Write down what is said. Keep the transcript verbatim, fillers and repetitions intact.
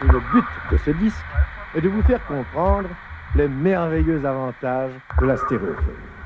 Le but de ce disque est de vous faire comprendre les merveilleux avantages de la stéréophonie.